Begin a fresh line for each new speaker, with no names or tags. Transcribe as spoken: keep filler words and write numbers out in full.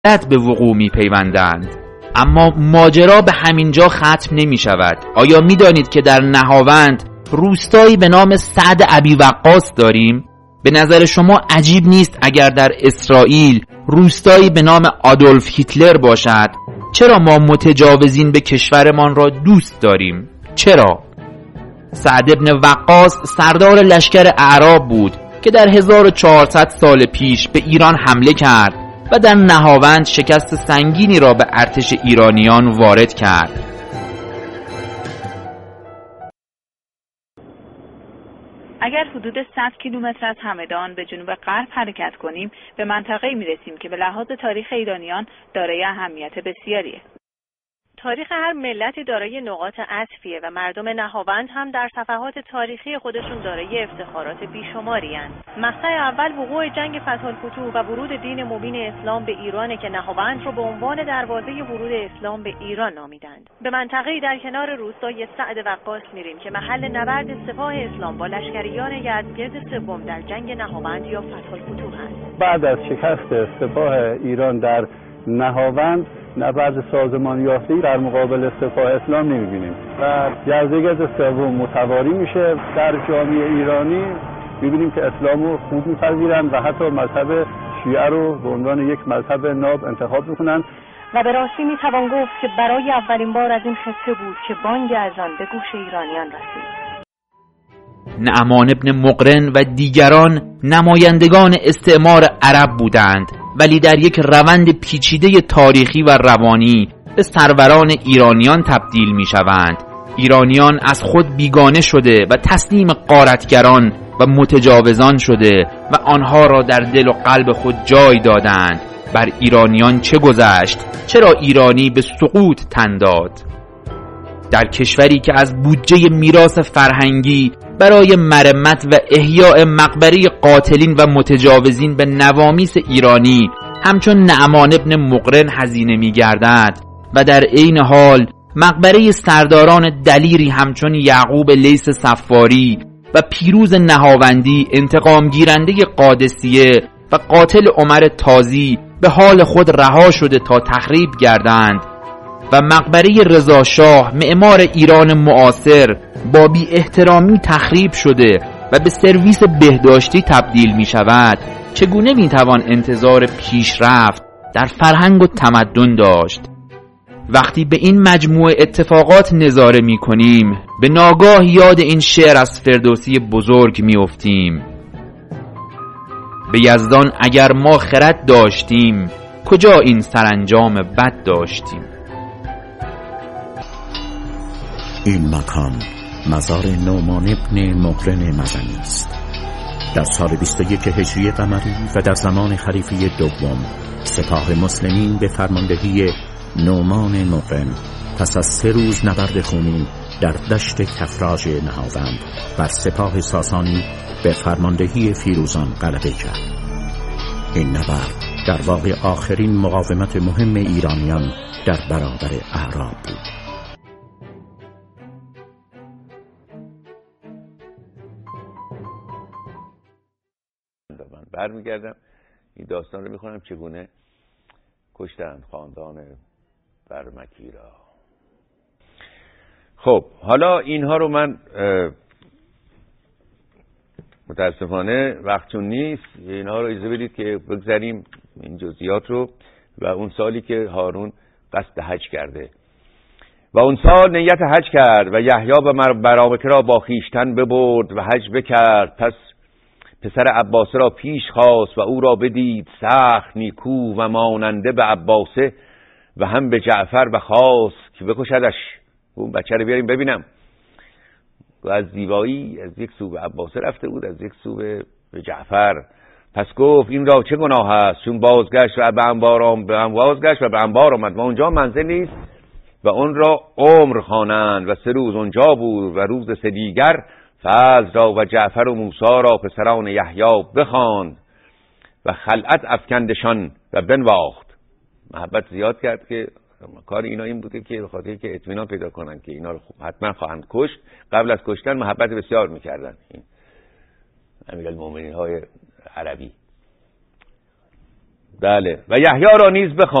غلط به وقوع می پیوندند. اما ماجرا به همین جا ختم نمی شود. آیا می دانید که در نهاوند روستایی به نام سعد ابی وقاص داریم؟ به نظر شما عجیب نیست اگر در اسرائیل روستایی به نام آدولف هیتلر باشد؟ چرا ما متجاوزین به کشورمان را دوست داریم؟ چرا؟ سعد ابن وقاص سردار لشکر اعراب بود که در هزار و چهارصد سال پیش به ایران حمله کرد و در نهاوند شکست سنگینی را به ارتش ایرانیان وارد کرد.
اگر حدود صد کیلومتر از همدان به جنوب غرب حرکت کنیم به منطقه‌ای می‌رسیم که به لحاظ تاریخ ایرانیان دارای اهمیت بسیاریه.
تاریخ هر ملتی دارای نقاط عطفیه و مردم نهاوند هم در صفحات تاریخی خودشون دارای افتخارات بیشماری هستند. مقطع اول وقوع جنگ فتح الفتوح و ورود دین مبین اسلام به ایرانه که نهاوند رو به عنوان دروازه ورود اسلام به ایران نامیدند. به منطقه‌ای در کنار روستای سعد وقاص میریم که محل نبرد سپاه اسلام با لشکریان یزدگرد سوم در جنگ نهاوند یا فتح الفتوح است.
بعد از شکست سپاه ایران در نهاوند نبرد سازمان یافته‌ای در مقابل سپاه اسلام نمی‌بینیم و یزدگرد سوم متواری میشه. در جامعه ایرانی می‌بینیم که اسلام رو خوب می‌پذیرن و حتی مذهب شیعه رو به عنوان یک مذهب ناب انتخاب می‌کنن
و به راستی می‌توان گفت که برای اولین بار از این خطه بود که بانگ اذان به گوش ایرانیان رسید.
نعمان ابن مقرن و دیگران نمایندگان استعمار عرب بودند، ولی در یک روند پیچیده تاریخی و روانی به سروران ایرانیان تبدیل می شوند. ایرانیان از خود بیگانه شده و تسلیم غارتگران و متجاوزان شده و آنها را در دل و قلب خود جای دادند. بر ایرانیان چه گذشت؟ چرا ایرانی به سقوط تن داد؟ در کشوری که از بودجه میراث فرهنگی برای مرمت و احیاء مقبره قاتلین و متجاوزین به نوامیس ایرانی همچون نعمان ابن مقرن هزینه می گردد و در عین حال مقبره سرداران دلیری همچون یعقوب لیث صفاری و پیروز نهاوندی انتقام گیرنده قادسیه و قاتل عمر تازی به حال خود رها شده تا تخریب گردند و مقبره رضا شاه معمار ایران معاصر با بی احترامی تخریب شده و به سرویس بهداشتی تبدیل می شود، چگونه می توان انتظار پیشرفت در فرهنگ و تمدن داشت؟ وقتی به این مجموعه اتفاقات نظاره می کنیم به ناگاه یاد این شعر از فردوسی بزرگ می افتیم: به یزدان اگر ما خرد داشتیم کجا این سرانجام بد داشتیم.
این مکان مزار نعمان ابن مقرن مزنی است. در سال بیست و یک هجری قمری و در زمان خلیفه دوم سپاه مسلمین به فرماندهی نعمان مقرن پس از سه روز نبرد خونین در دشت کفراج نهاوند بر سپاه ساسانی به فرماندهی فیروزان غلبه کرد. این نبرد در واقع آخرین مقاومت مهم ایرانیان در برابر اعراب بود.
برمیگردم این داستان رو میخونم چگونه کشتند خاندان برمکی را. خب حالا اینها رو من متاسفانه وقتون نیست، اینها رو اجازه بدید که بگذاریم این جزئیات رو. و اون سالی که هارون قصد حج کرده و اون سال نیت حج کرد و یحیی به برامکه را با خیشتن ببرد و حج بکرد. پس پسر عباسه را پیش خواست و او را بدید سخت نیکو و ماننده به عباسه و هم به جعفر و خواست که بکشدش. اون بچه رو بیاریم ببینم. و از زیبایی از یک سو به عباسه رفته بود، از یک سو به جعفر. پس گفت این را چه گناه است؟ چون بازگشت و به انبار به بازگشت و به انبار آمد و اونجا منزل نیست و اون را عمر خوانند و سه روز اونجا بود و روز سه دیگر فضل را و جعفر و موسی را پسران یحیی بخواند و خلعت افکندشان و بنواخت. محبت زیاد کرد که کار اینا این بوده که بخاطر که اطمینان پیدا کنن که اینا رو حتما خواهند کشت. قبل از کشتن محبت بسیار میکردن این امیرالمومنین های عربی. بله و یحیی را نیز بخوان